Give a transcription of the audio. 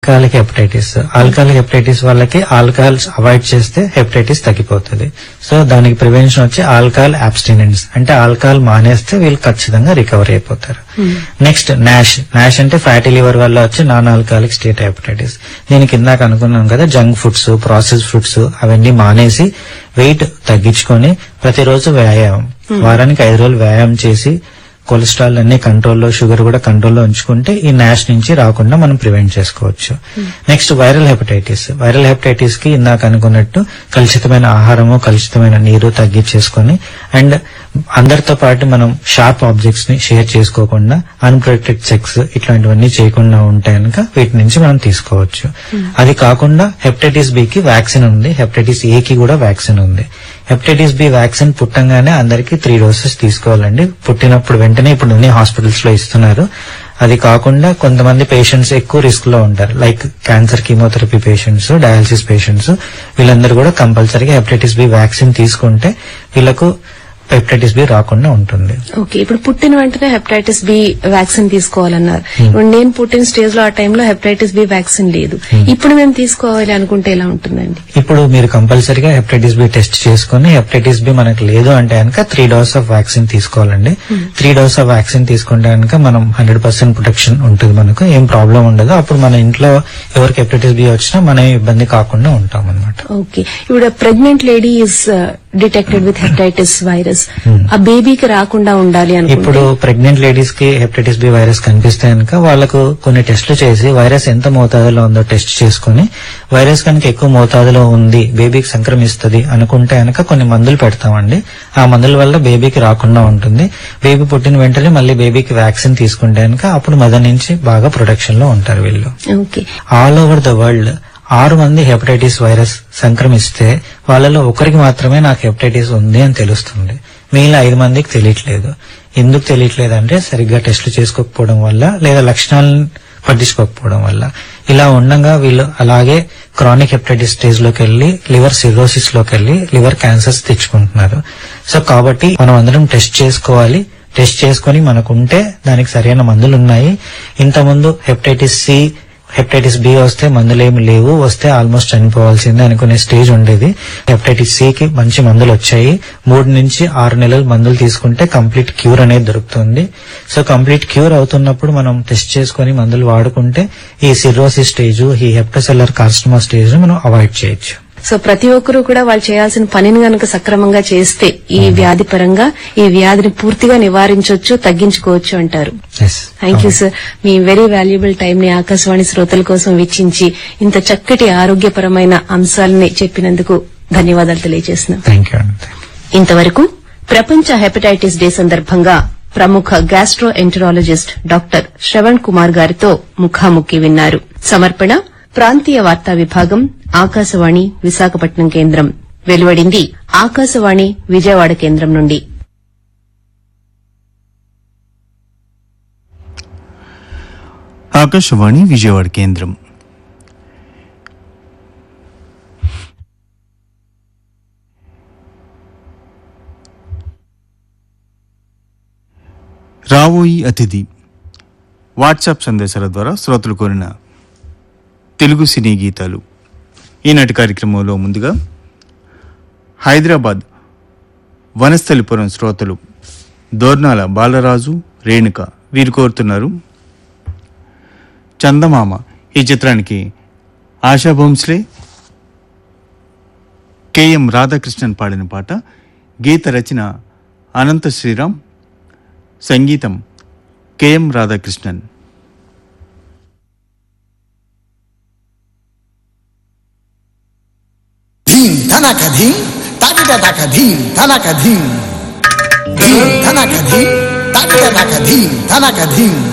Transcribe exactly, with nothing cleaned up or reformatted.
Alcoholic hepatitis. Alcoholic hepatitis వాళ్ళకి alcohol avoid చేస్తే hepatitis తగ్గిపోతుంది. సో దానికి ప్రివెన్షన్ వచ్చి ఆల్కహాల్ అబ్స్టినెన్స్, అంటే ఆల్కహాల్ మానేస్తే వీళ్ళు ఖచ్చితంగా రికవర్ అయిపోతారు. Next Nash. నాష్ అంటే ఫ్యాటీ లివర్ వల్ల వచ్చి నాన్ ఆల్కహాలిక్ స్టేట్ హెపటైటిస్. దీనికి ఇందాక అనుకున్నాం కదా, జంక్ ఫుడ్స్, ప్రాసెస్ ఫుడ్స్ అవన్నీ మానేసి వెయిట్ తగ్గించుకొని ప్రతిరోజు వ్యాయామం, వారానికి ఐదు రోజులు వ్యాయామం చేసి కొలెస్ట్రాల్ అన్ని కంట్రోల్లో, షుగర్ కూడా కంట్రోల్లో ఉంచుకుంటే ఈ నాష్ నుంచి రాకుండా మనం ప్రివెంట్ చేసుకోవచ్చు. Next viral hepatitis. Viral hepatitis కి ఇందాక అనుకున్నట్టు కలుషితమైన ఆహారము, కలుషితమైన నీరు తగ్గించేసుకొని అండ్ అందరితో పాటు మనం షార్ప్ ఆబ్జెక్ట్స్ ని షేర్ చేసుకోకుండా, అన్ప్రొటెక్టెడ్ సెక్స్ ఇట్లాంటివన్నీ చేయకుండా ఉంటే కనుక వీటి నుంచి మనం తీసుకోవచ్చు. అది కాకుండా హెపటైటిస్ బి కి వ్యాక్సిన్ ఉంది, హెపటైటిస్ ఏ కి కూడా వ్యాక్సిన్ ఉంది. హెపటైటిస్ బి వ్యాక్సిన్ పుట్టంగానే అందరికి త్రీ డోసెస్ తీసుకోవాలండి. పుట్టినప్పుడు వెంటనే ఇప్పుడు అన్ని హాస్పిటల్స్ లో ఇస్తున్నారు. అది కాకుండా కొంతమంది పేషెంట్స్ ఎక్కువ రిస్క్ లో ఉంటారు, like cancer, chemotherapy patients, dialysis patients, వీళ్ళందరూ కూడా కంపల్సరీగా హెపటైటిస్ బి వ్యాక్సిన్ తీసుకుంటే వీళ్ళకు హెపటైటిస్ బి రాకుండా ఉంటుంది. ఓకే, ఇప్పుడు పుట్టిన వెంటనే హెపటైటిస్ బి వ్యాక్సిన్ తీసుకోవాలన్నారు. ఇప్పుడు నేను పుట్టిన స్టేజ్ లో ఆ టైంలో హెపటైటిస్ బి వ్యాక్సిన్ లేదు. ఇప్పుడు మేము తీసుకోవాలి అనుకుంటే ఎలా ఉంటుందండి? ఇప్పుడు మీరు కంపల్సరీగా హెపటైటిస్ బి టెస్ట్ చేసుకుని హెపటైటిస్ బి మనకు లేదు అంటే కనుక త్రీ డోస్ ఆఫ్ వ్యాక్సిన్ తీసుకోవాలండి. త్రీ డోస్ ఆఫ్ వ్యాక్సిన్ తీసుకుంటే కనుక మనం హండ్రెడ్ పర్సెంట్ ప్రొటెక్షన్ ఉంటుంది, మనకు ఏం ప్రాబ్లం ఉండదు. అప్పుడు మన ఇంట్లో ఎవరికి హెపటైటిస్ బి వచ్చినా మనం ఇబ్బంది కాకుండా ఉంటాం అనమాట. ఓకే, ఇప్పుడు pregnant lady is detected with hepatitis virus, ఆ బేబీకి రాకుండా ఉండాలి అని ఇప్పుడు ప్రెగ్నెంట్ లేడీస్ కి హెపటైటిస్ బి వైరస్ కనిపిస్తే కనుక వాళ్ళకు కొన్ని టెస్టులు చేసి వైరస్ ఎంత మోతాదులో ఉందో టెస్ట్ చేసుకుని, వైరస్ కనుక ఎక్కువ మోతాదులో ఉంది, బేబీకి సంక్రమిస్తుంది అనుకుంటే కనుక కొన్ని మందులు పెడతామండి. ఆ మందుల వల్ల బేబీకి రాకుండా ఉంటుంది. బేబీ పుట్టిన వెంటనే మళ్ళీ బేబీకి వ్యాక్సిన్ తీసుకుంటే కనుక అప్పుడు మదర్ నుంచి బాగా ప్రొటెక్షన్ లో ఉంటారు వీళ్ళు. ఆల్ ఓవర్ ద వరల్డ్ ఆరు మంది హెపటైటిస్ వైరస్ సంక్రమిస్తే వాళ్ళలో ఒకరికి మాత్రమే నాకు హెపటైటిస్ ఉంది అని తెలుస్తుంది, మిగిలిన ఐదు మందికి తెలియట్లేదు. ఎందుకు తెలియట్లేదు అంటే సరిగ్గా టెస్టులు చేసుకోకపోవడం వల్ల, లేదా లక్షణాలను పట్టించుకోకపోవడం వల్ల. ఇలా ఉండగా వీళ్ళు అలాగే క్రానిక్ హెపటైటిస్ స్టేజ్ లోకి వెళ్లి లివర్ సిరోసిస్ లోకి వెళ్లి లివర్ క్యాన్సర్స్ తెచ్చుకుంటున్నారు. సో కాబట్టి మనం అందరం టెస్ట్ చేసుకోవాలి. టెస్ట్ చేసుకుని మనకుంటే దానికి సరైన మందులు ఉన్నాయి. ఇంతకుముందు హెపటైటిస్ సి, హెపటైటిస్ బి వస్తే మందులేమి లేవు, వస్తే ఆల్మోస్ట్ చనిపోవాల్సిందే అనుకునే స్టేజ్ ఉండేది. హెపటైటిస్ సి కి మంచి మందులు వచ్చాయి. మూడు నుంచి ఆరు నెలలు మందులు తీసుకుంటే కంప్లీట్ క్యూర్ అనేది దొరుకుతుంది. సో కంప్లీట్ క్యూర్ అవుతున్నప్పుడు మనం టెస్ట్ చేసుకుని మందులు వాడుకుంటే ఈ సిరోసిస్ స్టేజ్, ఈ హెపటోసెల్యులర్ కార్సినోమా స్టేజ్ మనం అవాయిడ్ చేయొచ్చు. సో ప్రతి ఒక్కరూ కూడా వాళ్ళు చేయాల్సిన పనిని గనక సక్రమంగా చేస్తే ఈ వ్యాధి పరంగా ఈ వ్యాధిని పూర్తిగా నివారించవచ్చు, తగ్గించుకోవచ్చు అంటారు. Thank you sir, me very valuable time ని ఆకాశవాణి శ్రోతల కోసం వెచ్చించి ఇంత చక్కటి ఆరోగ్యపరమైన అంశాలని చెప్పినందుకు ధన్యవాదాలు తెలియజేస్తున్నాం. ఇంతవరకు ప్రపంచ హెపటైటిస్ డే సందర్భంగా ప్రముఖ gastro enterologist doctor Shravan Kumar గారితో ముఖాముఖి విన్నారు. సమర్పణ ప్రాంతీయ వార్తా విభాగం, ఆకాశవాణి విశాఖపట్నం కేంద్రం. వెలువడింది ఆకాశవాణి విజయవాడ కేంద్రం నుండి. ఆకాశవాణి విజయవాడ కేంద్రం. రావోయి అతిథి వాట్సాప్ సందేశాల ద్వారా శ్రోతలు కోరిన తెలుగు సినీ గీతాలు. ఈనాటి కార్యక్రమంలో ముందుగా హైదరాబాద్ వనస్థలిపురం శ్రోతలు దోర్నాల బాలరాజు, రేణుక వీరు కోరుతున్నారు చందమామ ఈ చిత్రానికి ఆశా భోంస్లే, కెఎం రాధాకృష్ణన్ పాడిన పాట. గీత రచన అనంత శ్రీరామ్, సంగీతం కెఎం రాధాకృష్ణన్. ధనక ధీం తాకిటక ధీం ధనక ధీం ధీం ధనక ధీం తాకిటక ధీం ధనక ధీం